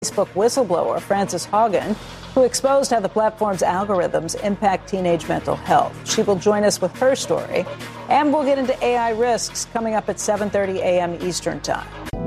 Facebook whistleblower Frances Haugen, who exposed how the platform's algorithms impact teenage mental health. She will join us with her story, and we'll get into AI risks coming up at 7:30 a.m. Eastern Time.